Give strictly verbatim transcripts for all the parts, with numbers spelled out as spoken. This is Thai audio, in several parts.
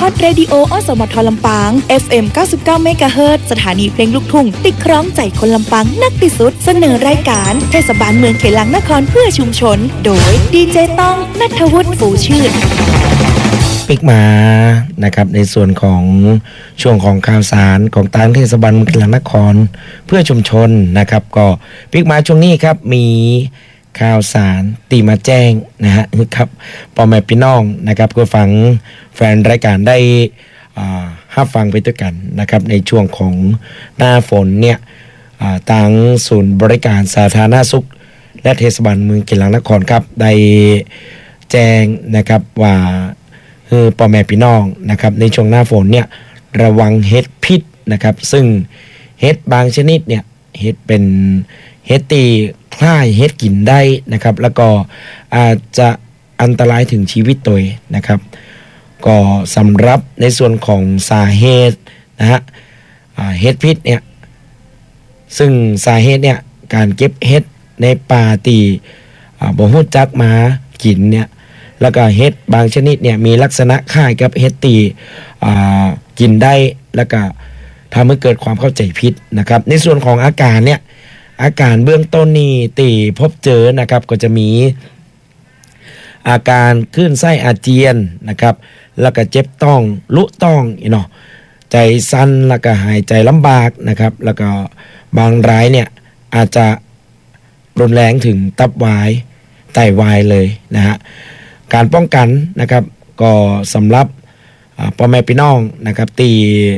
อดเรดิโออสมทลำปาง เอฟ เอ็ม เก้าสิบเก้า เมกะเฮิรตซ์ สถานีเพลงลูกทุ่งติดคล้องใจคนลำปางนักที่สุดเสนอรายการเทศบาลเมืองเขลังนครเพื่อชุมชนโดยดีเจต้องณัฐวุฒิ ฟูชื่นปิกมานะครับในส่วนของช่วงของข่าวสารของทางเทศบาลเมืองเขลังนครเพื่อชุมชนนะครับก็ปิกมาช่วงนี้ครับมีข่าวสารตีมาแจ้งนะฮะครับพ่อแม่พี่น้องนะครับก็ฟังแฟนรายการได้ห้าฟังไปด้วยกันนะครับในช่วงของหน้าฝนเนี่ยทางศูนย์บริการสาธารณสุขและเทศบาลเมืองเขลังนครครับได้แจ้งนะครับว่าคือพ่อแม่พี่น้องนะครับในช่วงหน้าฝนเนี่ยระวังเห็ดพิษนะครับซึ่งเห็ดบางชนิดเนี่ยเห็ดเป็นเห็ดตีคล้ายเห็ดกินได้นะครับแล้วก็อาจจะอันตรายถึงชีวิตตัวนะครับก็สำหรับในส่วนของสาเหตุนะฮะเห็ดพิษเนี่ยซึ่งสาเหตุเนี่ยการเก็บเห็ดในป่าตีบ่ฮู้จักมากินเนี่ยแล้วก็เห็ดบางชนิดเนี่ยมีลักษณะคล้ายกับเห็ดตีกินได้แล้วก็ทำให้เกิดความเข้าใจผิดนะครับในส่วนของอาการเนี่ยอาการเบื้องต้นนี่ตีพบเจอนะครับก็จะมีอาการคลื่นไส้อาเจียนนะครับแล้วก็เจ็บต้องลุต้องอีเนาะใจสั่นแล้วก็หายใจลำบากนะครับแล้วก็บางรายเนี่ยอาจจะรุนแรงถึงตับวายไตวายเลยนะฮะการป้องกันนะครับก็สำหรับพ่อแม่พี่น้องนะครับตี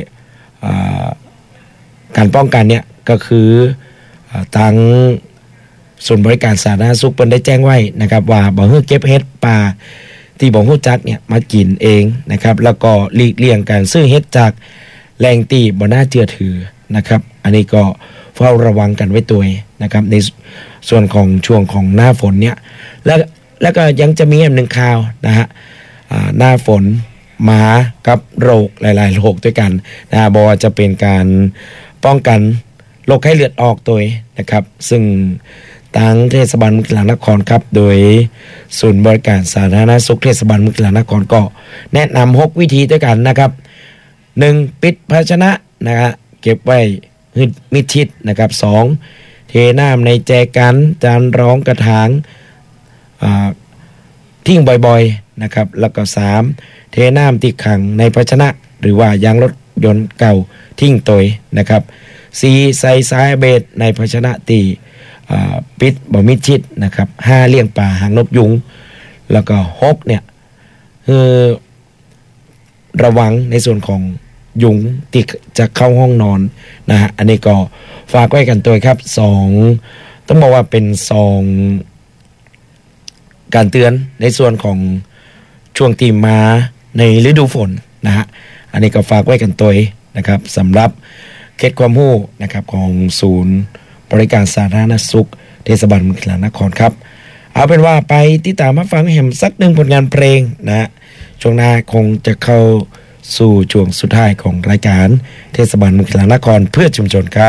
การป้องกันเนี่ยก็คือทางส่วนบริการสาธารณสุขเพิ่นได้แจ้งไว้นะครับว่าบ่ฮื้อเก็บเห็ดป่าที่บ่ฮู้จักเนี่ยมากินเองนะครับแล้วก็หลีกเลี่ยงการซื้อเห็ดจากแหล่งที่บ่น่าเชื่อถือนะครับอันนี้ก็เฝ้าระวังกันไว้ตัวนะครับในส่วนของช่วงของหน้าฝนเนี่ยแล้วแล้วก็ยังจะมีอีกหนึ่งข่าวนะฮะหน้าฝนมากับโรคหลายๆโรคด้วยกันนะบ่ว่าจะเป็นการป้องกันโรคไข้เลือดออกตัวนะครับซึ่งทางเทศบาลเมืองเขลังนครครับโดยศูนย์บริการสาธารณสุขเทศบาลเมืองเขลังนครก็แนะนำหกวิธีด้วยกันนะครับหนึ่งปิดภาชนะนะฮะเก็บไว้มิดชิดนะครับสองเทน้ำในแจกันจานรองกระถางทิ้งบ่อยๆนะครับแล้วก็สามเทน้ำที่ขังในภาชนะหรือว่ายางรถยนต์เก่าทิ้งตัวนะครับสี่ใส่สายเบสในภาชนะตีปิดบ่มิดชิดนะครับห้าเลี้ยงปลาหางนกยุงแล้วก็หกเนี่ยคือระวังในส่วนของยุงที่จะเข้าห้องนอนนะฮะอันนี้ก็ฝากไว้กันตัวครับสองต้องบอกว่าเป็นสองการเตือนในส่วนของช่วงที่มาในฤดูฝนนะฮะอันนี้ก็ฝากไว้กันตัวนะครับสำหรับเคล็ดความรู้นะครับของศูนย์บริการสาธารณสุขเทศบาลเมืองเขลังนครครับเอาเป็นว่าไปติดตามมาฟังแหมสักหนึ่งผลงานเพลงนะฮะช่วงหน้าคงจะเข้าสู่ช่วงสุดท้ายของรายการเทศบาลเมืองเขลังนครเพื่อชุมชนครับ